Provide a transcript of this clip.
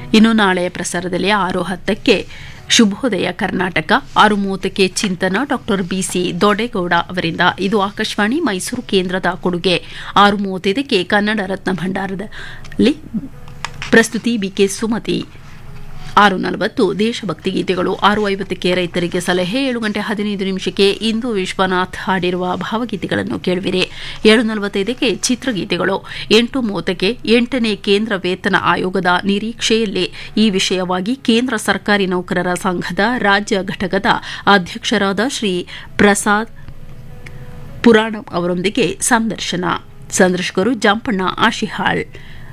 ಇನ್ನು ನಾಳೆಯ ಪ್ರಸಾರದಲ್ಲಿ 6:10ಕ್ಕೆ ಶುಭೋದಯ ಕರ್ನಾಟಕ, 6:30ಕ್ಕೆ ಚಿಂತನ ಡಾಕ್ಟರ್ ಬಿಸಿ ದೊಡ್ಡೇಗೌಡ ಅವರಿಂದ. ಇದು ಆಕಾಶವಾಣಿ ಮೈಸೂರು ಕೇಂದ್ರದ ಕೊಡುಗೆ. 6:35ಕ್ಕೆ ಕನ್ನಡ ರತ್ನ ಭಂಡಾರದಲ್ಲಿ ಪ್ರಸ್ತುತಿ ಬಿಕೆ ಸುಮತಿ. 6:40 ದೇಶಭಕ್ತಿ ಗೀತೆಗಳು, 6:50ಕ್ಕೆ ರೈತರಿಗೆ ಸಲಹೆ, 7:15 ಇಂದು ವಿಶ್ವನಾಥ್ ಹಾಡಿರುವ ಭಾವಗೀತೆಗಳನ್ನು ಕೇಳುವಿರಿ. 7:45ಕ್ಕೆ ಚಿತ್ರಗೀತೆಗಳು, 8:30ಕ್ಕೆ 8ನೇ ಕೇಂದ್ರ ವೇತನ ಆಯೋಗದ ನಿರೀಕ್ಷೆಯಲ್ಲಿ ಈ ವಿಷಯವಾಗಿ ಕೇಂದ್ರ ಸರ್ಕಾರಿ ನೌಕರರ ಸಂಘದ ರಾಜ್ಯ ಘಟಕದ ಅಧ್ಯಕ್ಷರಾದ ಶ್ರೀ ಪ್ರಸಾದ್ ಪುರಾಣಂ ಅವರೊಂದಿಗೆ ಸಂದರ್ಶಕರು ಜಂಪಣ್ಣ ಆಶಿಹಾಳ್.